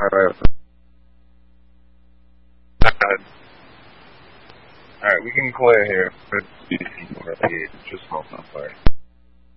Alright, we can clear here. Just hold on, sorry.